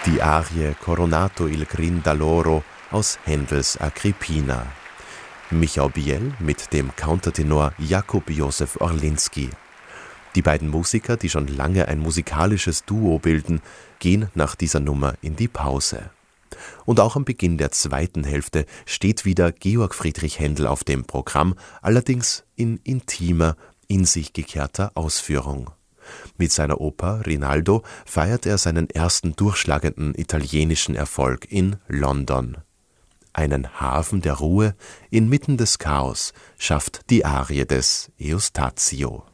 Die Arie Coronato il Grindaloro aus Händels Agrippina. Michał Biel mit dem Countertenor Jakub Józef Orliński. Die beiden Musiker, die schon lange ein musikalisches Duo bilden, gehen nach dieser Nummer in die Pause. Und auch am Beginn der zweiten Hälfte steht wieder Georg Friedrich Händel auf dem Programm, allerdings in intimer, in sich gekehrter Ausführung. Mit seiner Oper Rinaldo feiert er seinen ersten durchschlagenden italienischen Erfolg in London. Einen Hafen der Ruhe inmitten des Chaos schafft die Arie des Eustachio.